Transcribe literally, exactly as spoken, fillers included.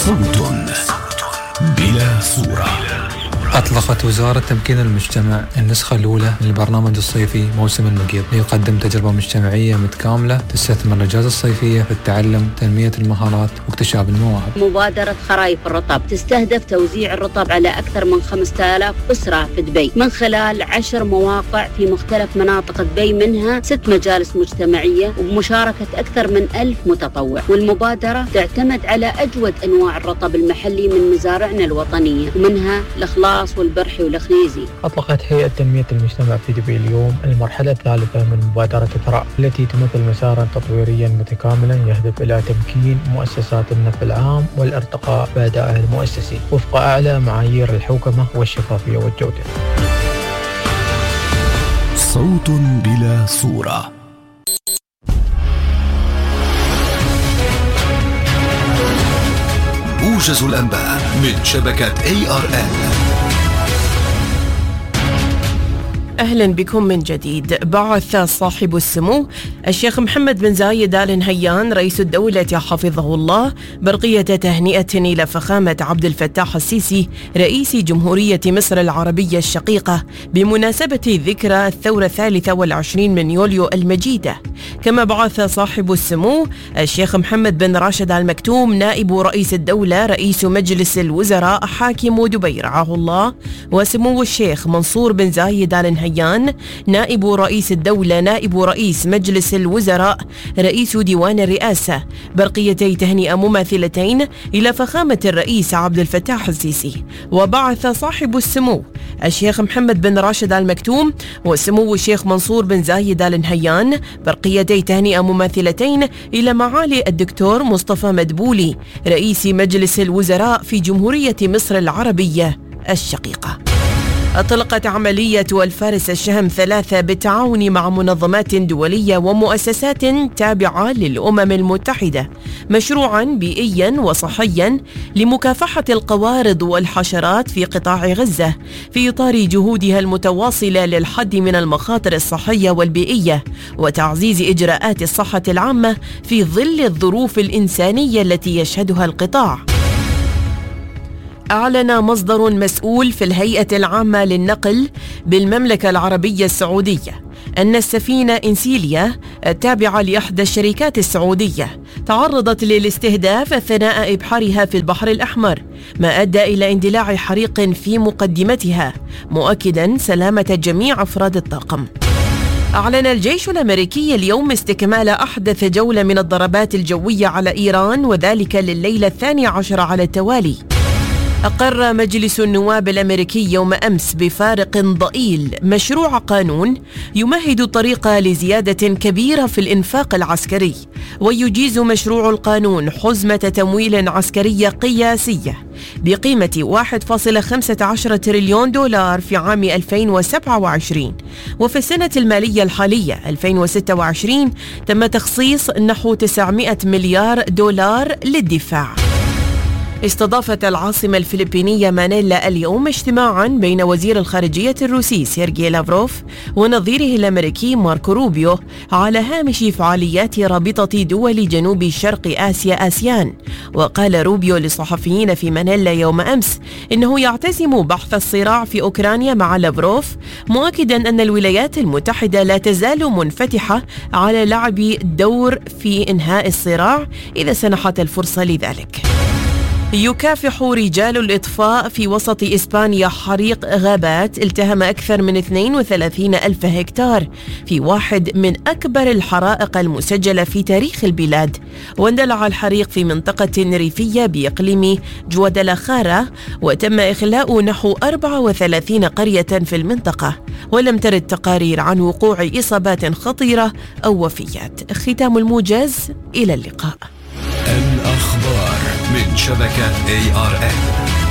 صوت بلا صورة. أطلقت وزارة تمكين المجتمع النسخة الأولى من البرنامج الصيفي موسم المقيض ليقدم تجربة مجتمعية متكاملة تستثمر الأجازة الصيفية في التعلم، تنمية المهارات واكتشاف المواهب. مبادرة خرايف الرطب تستهدف توزيع الرطب على أكثر من خمسة آلاف أسرة في دبي من خلال عشر مواقع في مختلف مناطق دبي، منها ست مجالس مجتمعية وبمشاركة أكثر من ألف متطوع. والمبادرة تعتمد على أجود أنواع الرطب المحلي من مزارعنا الوطنية، ومنها الإخلاص والبرحي والخنيزي. أطلقت هيئة تنمية المجتمع في دبي اليوم المرحلة الثالثة من مبادرة ثراء، التي تمثل مسارا تطويريا متكاملا يهدف إلى تمكين مؤسسات النفع العام والارتقاء بأدائها المؤسسي وفق أعلى معايير الحوكمة والشفافية والجودة. صوت بلا صورة. موجز الأنباء من شبكة إيه آر إل. أهلا بكم من جديد. بعث صاحب السمو الشيخ محمد بن زايد آل نهيان رئيس الدولة حفظه الله برقية تهنئة إلى فخامة عبد الفتاح السيسي رئيس جمهورية مصر العربية الشقيقة بمناسبة ذكرى الثورة الثالثة والعشرين من يوليو المجيدة. كما بعث صاحب السمو الشيخ محمد بن راشد آل مكتوم نائب رئيس الدولة رئيس مجلس الوزراء حاكم دبي رعاه الله، وسمو الشيخ منصور بن زايد آل نهيان نائب رئيس الدولة نائب رئيس مجلس الوزراء رئيس ديوان الرئاسة برقيتي تهنئة مماثلتين إلى فخامة الرئيس عبد الفتاح السيسي. وبعث صاحب السمو الشيخ محمد بن راشد آل مكتوم وسمو الشيخ منصور بن زايد آل نهيان برقيتي تهنئة مماثلتين إلى معالي الدكتور مصطفى مدبولي رئيس مجلس الوزراء في جمهورية مصر العربية الشقيقة. أطلقت عملية الفارس الشهم ثلاثة بالتعاون مع منظمات دولية ومؤسسات تابعة للأمم المتحدة مشروعا بيئيا وصحيا لمكافحة القوارض والحشرات في قطاع غزة في إطار جهودها المتواصلة للحد من المخاطر الصحية والبيئية وتعزيز إجراءات الصحة العامة في ظل الظروف الإنسانية التي يشهدها القطاع. أعلن مصدر مسؤول في الهيئة العامة للنقل بالمملكة العربية السعودية أن السفينة إنسيليا التابعة لإحدى الشركات السعودية تعرضت للاستهداف أثناء إبحارها في البحر الأحمر، ما أدى إلى اندلاع حريق في مقدمتها، مؤكدا سلامة جميع أفراد الطاقم. أعلن الجيش الأمريكي اليوم استكمال أحدث جولة من الضربات الجوية على إيران، وذلك لليلة الثانية عشر على التوالي. أقر مجلس النواب الأمريكي يوم أمس بفارق ضئيل مشروع قانون يمهد الطريق لزيادة كبيرة في الإنفاق العسكري، ويجيز مشروع القانون حزمة تمويل عسكرية قياسية بقيمة واحد فاصلة خمسة عشر تريليون دولار في عام ألفين وسبعة وعشرين، وفي السنة المالية الحالية ألفين وستة وعشرين تم تخصيص نحو تسعمائة مليار دولار للدفاع. استضافت العاصمة الفلبينية مانيلا اليوم اجتماعا بين وزير الخارجية الروسي سيرجي لافروف ونظيره الأمريكي ماركو روبيو على هامش فعاليات رابطة دول جنوب شرق آسيا آسيان. وقال روبيو للصحفيين في مانيلا يوم أمس إنه يعتزم بحث الصراع في أوكرانيا مع لافروف، مؤكدا أن الولايات المتحدة لا تزال منفتحة على لعب دور في إنهاء الصراع إذا سنحت الفرصة لذلك. يكافح رجال الإطفاء في وسط إسبانيا حريق غابات التهم أكثر من اثنين وثلاثين ألف هكتار في واحد من أكبر الحرائق المسجلة في تاريخ البلاد. واندلع الحريق في منطقة ريفية بإقليم جوادالاخارا، وتم إخلاء نحو أربعة وثلاثين قرية في المنطقة، ولم ترد تقارير عن وقوع إصابات خطيرة أو وفيات. ختام الموجز، إلى اللقاء. الأخبار من شبكة إيه آر إل.